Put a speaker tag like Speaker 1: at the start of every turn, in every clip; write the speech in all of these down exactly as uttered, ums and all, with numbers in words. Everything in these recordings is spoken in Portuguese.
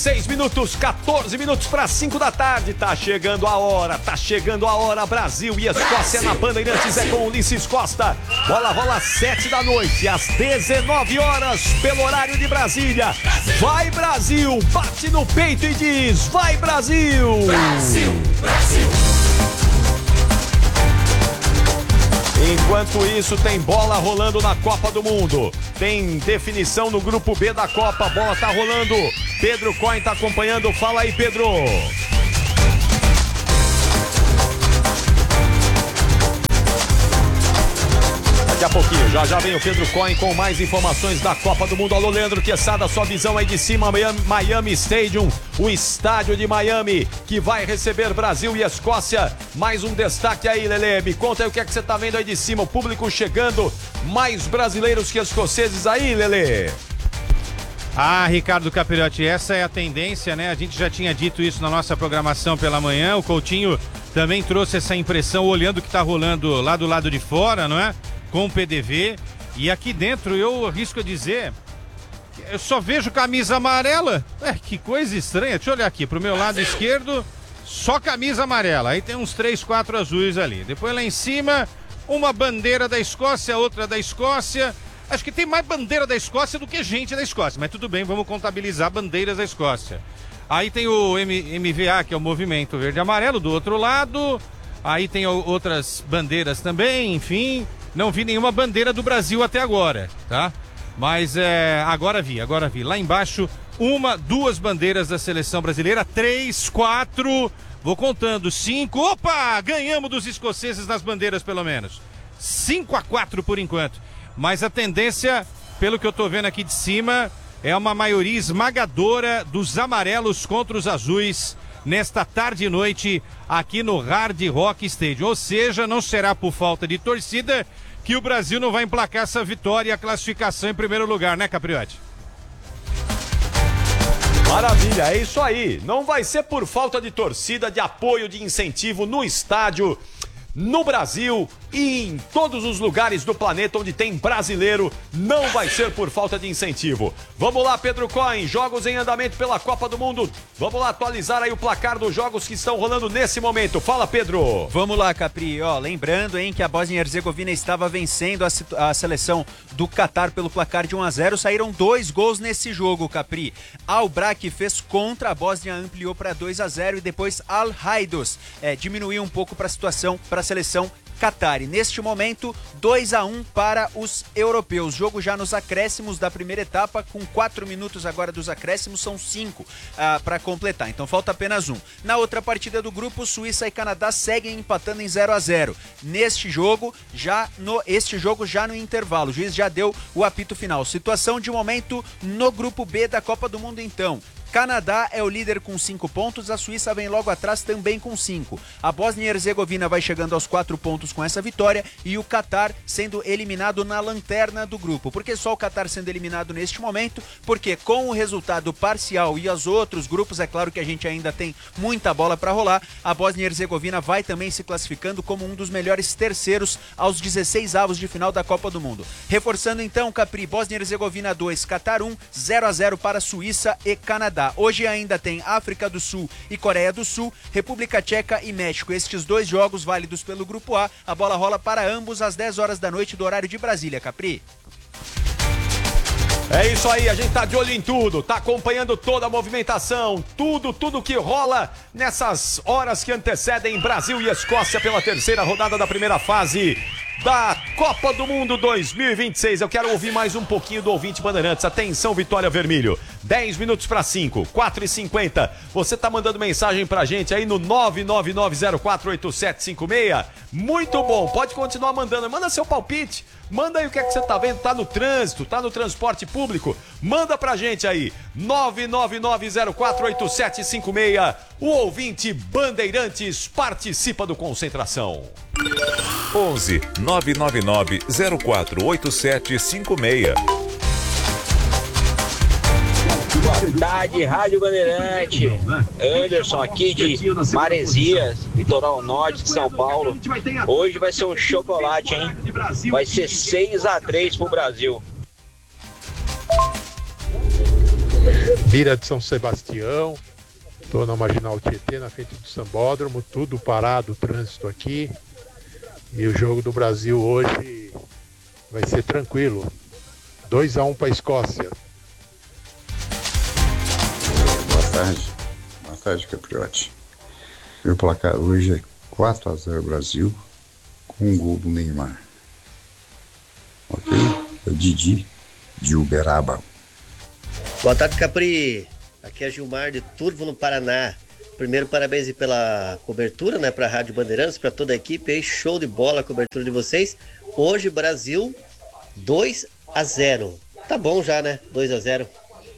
Speaker 1: dezesseis minutos, quatorze minutos para cinco da tarde. Tá chegando a hora, tá chegando a hora. Brasil e Escócia na Bandeirantes é com Ulisses Costa. Bola rola sete da noite, às dezenove horas, pelo horário de Brasília. Vai Brasil, bate no peito e diz: vai Brasil! Brasil, Brasil! Enquanto isso, tem bola rolando na Copa do Mundo. Tem definição no grupo B da Copa. A bola tá rolando. Pedro Coin tá acompanhando. Fala aí, Pedro. Daqui a pouquinho, já já vem o Pedro Coin com mais informações da Copa do Mundo. Alô, Leandro Quesada, sua visão aí de cima, Miami, Miami Stadium, o estádio de Miami, que vai receber Brasil e Escócia. Mais um destaque aí, Lelê, me conta aí o que é que você tá vendo aí de cima, o público chegando, mais brasileiros que escoceses aí, Lelê.
Speaker 2: Ah, Ricardo Capiriotti, essa é a tendência, né? A gente já tinha dito isso na nossa programação pela manhã, o Coutinho também trouxe essa impressão olhando o que tá rolando lá do lado de fora, não é? Com o P D V, e aqui dentro eu arrisco a dizer, eu só vejo camisa amarela. É, que coisa estranha. Deixa eu olhar aqui pro meu lado esquerdo, só camisa amarela, aí tem uns três, quatro azuis ali, depois lá em cima uma bandeira da Escócia, outra da Escócia. Acho que tem mais bandeira da Escócia do que gente da Escócia, mas tudo bem, vamos contabilizar bandeiras da Escócia. Aí tem o M V A, que é o Movimento Verde e Amarelo, do outro lado. Aí tem outras bandeiras também, enfim. Não vi nenhuma bandeira do Brasil até agora, tá? Mas é, agora vi, agora vi. Lá embaixo, uma, duas bandeiras da seleção brasileira, três, quatro, vou contando, cinco. Opa, ganhamos dos escoceses nas bandeiras pelo menos. Cinco a quatro por enquanto. Mas a tendência, pelo que eu tô vendo aqui de cima, é uma maioria esmagadora dos amarelos contra os azuis nesta tarde e noite aqui no Hard Rock Stadium. Ou seja, não será por falta de torcida que o Brasil não vai emplacar essa vitória e a classificação em primeiro lugar, né, Capriotti?
Speaker 1: Maravilha, é isso aí. Não vai ser por falta de torcida, de apoio, de incentivo no estádio, no Brasil e em todos os lugares do planeta onde tem brasileiro, não vai ser por falta de incentivo. Vamos lá, Pedro Coin, jogos em andamento pela Copa do Mundo. Vamos lá atualizar aí o placar dos jogos que estão rolando nesse momento. Fala, Pedro.
Speaker 3: Vamos lá, Capri. Ó, lembrando, hein, que a Bósnia e Herzegovina estava vencendo a, a seleção do Catar pelo placar de um a zero. Saíram dois gols nesse jogo, Capri. Al-Brak fez contra, a Bósnia ampliou para dois a zero e depois Al-Haidos é, diminuiu um pouco para a situação, para a seleção Catar. E neste momento, dois a um para os europeus. Jogo já nos acréscimos da primeira etapa, com quatro minutos agora dos acréscimos, são cinco ah, para completar. Então falta apenas um. Na outra partida do grupo, Suíça e Canadá seguem empatando em zero a zero. Neste jogo, já no este jogo já no intervalo. O juiz já deu o apito final. Situação de momento no grupo B da Copa do Mundo, então. Canadá é o líder com cinco pontos, a Suíça vem logo atrás também com cinco. A Bósnia e Herzegovina vai chegando aos quatro pontos com essa vitória e o Catar sendo eliminado na lanterna do grupo. Por que só o Catar sendo eliminado neste momento? Porque com o resultado parcial e os outros grupos, é claro que a gente ainda tem muita bola para rolar, a Bósnia e Herzegovina vai também se classificando como um dos melhores terceiros aos dezesseis avos de final da Copa do Mundo. Reforçando então, Capri, Bósnia e Herzegovina dois, Catar um, zero a zero para Suíça e Canadá. Hoje ainda tem África do Sul e Coreia do Sul, República Tcheca e México. Estes dois jogos válidos pelo Grupo A. A bola rola para ambos às dez horas da noite do horário de Brasília, Capri.
Speaker 1: É isso aí, a gente tá de olho em tudo, tá acompanhando toda a movimentação, tudo, tudo que rola nessas horas que antecedem Brasil e Escócia pela terceira rodada da primeira fase da Copa do Mundo dois mil e vinte e seis. Eu quero ouvir mais um pouquinho do ouvinte Bandeirantes. Atenção, Vitória Vermelho. dez minutos para cinco, quatro e cinquenta. Você tá mandando mensagem pra gente aí no nove nove nove zero quatro oito sete cinco seis. Muito bom, pode continuar mandando. Manda seu palpite. Manda aí o que é que você tá vendo. Tá no trânsito, tá no transporte público. Manda pra gente aí. nove nove nove zero quatro oito sete cinco seis. O ouvinte Bandeirantes participa do Concentração.
Speaker 4: onze nove nove nove zero quatro oito sete cinco seis.
Speaker 5: Boa tarde, Rádio Bandeirante. Anderson aqui de Maresias, litoral norte de São Paulo. Hoje vai ser um chocolate, hein? Vai ser seis a três pro Brasil.
Speaker 6: Mira de São Sebastião. Estou na Marginal Tietê, na frente do Sambódromo. Tudo parado, o trânsito aqui. E o jogo do Brasil hoje vai ser tranquilo. dois a um para a Escócia.
Speaker 7: Boa tarde. Boa tarde, Capriotti. Meu placar hoje é quatro a zero Brasil, com um gol do Neymar. Ok? É o Didi de Uberaba.
Speaker 8: Boa tarde, Capri. Aqui é Gilmar de Turvo, no Paraná. Primeiro, parabéns aí pela cobertura, né, para a Rádio Bandeirantes, para toda a equipe. Aí, show de bola a cobertura de vocês. Hoje, Brasil dois a zero. Tá bom já, né? dois a zero.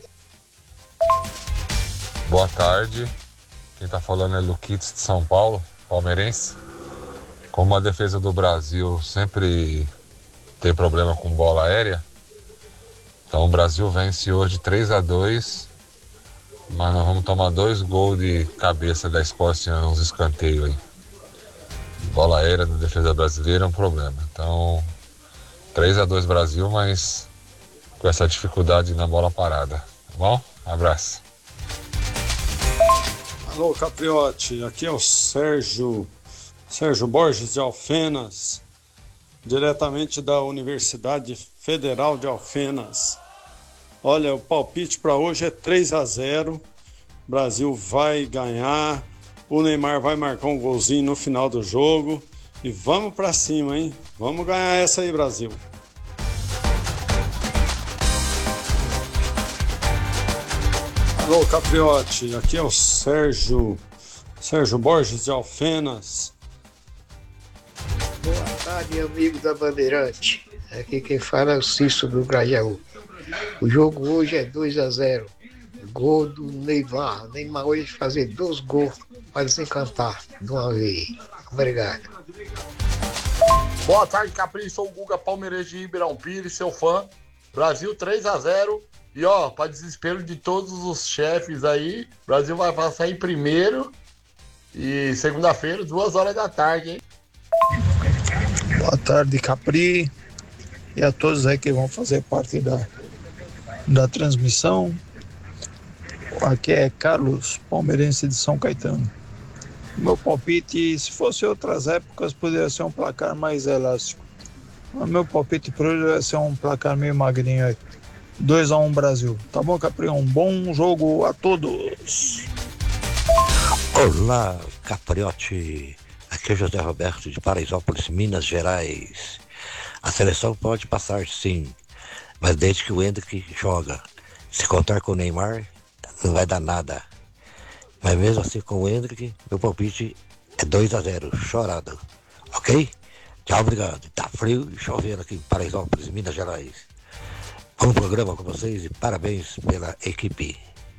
Speaker 9: Boa tarde. Quem tá falando é Luquites de São Paulo, palmeirense. Como a defesa do Brasil sempre tem problema com bola aérea, então o Brasil vence hoje três a dois, mas nós vamos tomar dois gols de cabeça da Escócia nos escanteios aí. Bola aérea da defesa brasileira é um problema. Então, três a dois Brasil, mas com essa dificuldade na bola parada. Tá bom? Abraço.
Speaker 10: Alô, Capriotti, aqui é o Sérgio, Sérgio Borges de Alfenas, diretamente da Universidade Federal de Alfenas. Olha, o palpite para hoje é três a zero, Brasil vai ganhar, o Neymar vai marcar um golzinho no final do jogo e vamos para cima, hein? Vamos ganhar essa aí, Brasil. Alô, Capriotti, aqui é o Sérgio, Sérgio Borges de Alfenas.
Speaker 11: Boa tarde, amigo da Bandeirante. Aqui quem fala é o Cício do Grajaú. O jogo hoje é dois a zero. Gol do Neymar. Neymar hoje fazer dois gols para desencantar de uma vez. Obrigado.
Speaker 12: Boa tarde, Capri. Sou o Guga Palmeirense de Ribeirão Pires, seu fã. Brasil três a zero. E ó, para desespero de todos os chefes aí, o Brasil vai passar em primeiro. E segunda-feira, duas horas da tarde, hein?
Speaker 13: Boa tarde, Capri. E a todos aí que vão fazer parte da, da transmissão. Aqui é Carlos, palmeirense de São Caetano. Meu palpite, se fosse outras épocas, poderia ser um placar mais elástico. Mas meu palpite por hoje vai ser um placar meio magrinho aí. dois a um Brasil. Tá bom, Capri? Um bom jogo a todos.
Speaker 14: Olá, Capriotti. Aqui é José Roberto de Paraisópolis, Minas Gerais. A seleção pode passar, sim, mas desde que o Endrick joga. Se contar com o Neymar, não vai dar nada. Mas mesmo assim, com o Endrick, meu palpite é dois a zero, chorado. Ok? Tchau, obrigado. Tá frio e chovendo aqui em Paraisópolis, Minas Gerais. Bom programa com vocês e parabéns pela equipe.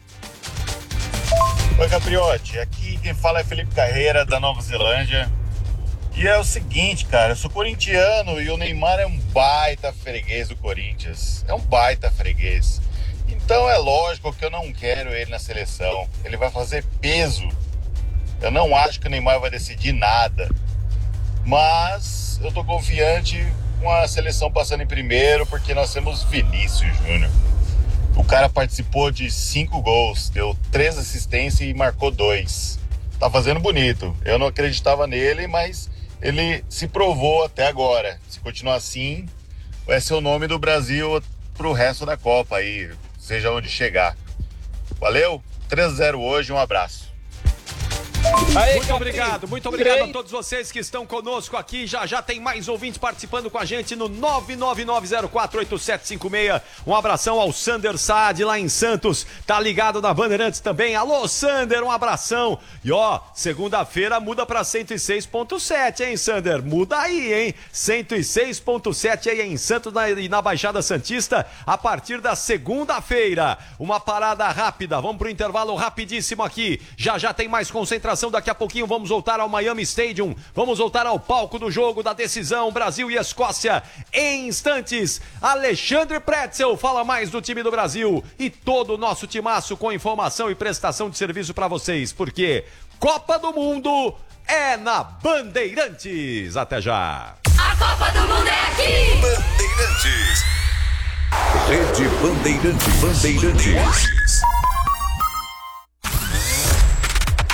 Speaker 15: Oi, Capriotti, aqui quem fala é Felipe Carreira, da Nova Zelândia. E é o seguinte, cara, eu sou corintiano e o Neymar é um baita freguês do Corinthians. É um baita freguês. Então é lógico que eu não quero ele na seleção. Ele vai fazer peso. Eu não acho que o Neymar vai decidir nada. Mas eu tô confiante com a seleção passando em primeiro, porque nós temos Vinícius Júnior. O cara participou de cinco gols, deu três assistências e marcou dois. Tá fazendo bonito. Eu não acreditava nele, mas ele se provou até agora. Se continuar assim, vai ser o nome do Brasil pro resto da Copa aí, seja onde chegar. Valeu? três a zero hoje, um abraço.
Speaker 1: Aê, muito obrigado, muito obrigado a todos vocês que estão conosco aqui. Já já tem mais ouvintes participando com a gente no nove nove nove zero quatro oito sete cinco seis. Um abração ao Sander Saad lá em Santos, tá ligado na Bandeirantes também. Alô, Sander, um abração. E ó, segunda-feira muda pra cento e seis ponto sete, hein, Sander? Muda aí, hein? cento e seis ponto sete aí em Santos na, e na Baixada Santista a partir da segunda-feira. Uma parada rápida, vamos pro intervalo rapidíssimo aqui. Já já tem mais concentração. Daqui a pouquinho vamos voltar ao Miami Stadium, vamos voltar ao palco do jogo da decisão Brasil e Escócia. Em instantes, Alexandre Pretzel fala mais do time do Brasil e todo o nosso timaço com informação e prestação de serviço para vocês, porque Copa do Mundo é na Bandeirantes. Até já.
Speaker 16: A Copa do Mundo é aqui.
Speaker 4: Bandeirantes. Rede Bandeirantes. Bandeirantes.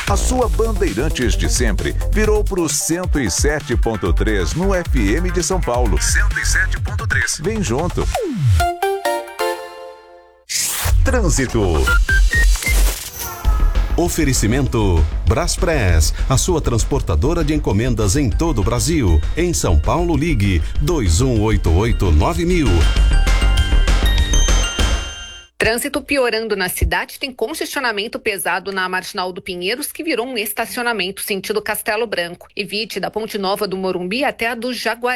Speaker 4: A sua Bandeirantes de sempre virou pro cento e sete ponto três no F M de São Paulo. cento e sete ponto três. Vem junto. Trânsito.
Speaker 17: Oferecimento Braspress, a sua transportadora de encomendas em todo o Brasil. Em São Paulo, ligue dois um oito oito nove mil.
Speaker 18: Trânsito piorando na cidade, tem congestionamento pesado na Marginal do Pinheiros, que virou um estacionamento sentido Castelo Branco. Evite da Ponte Nova do Morumbi até a do Jaguari.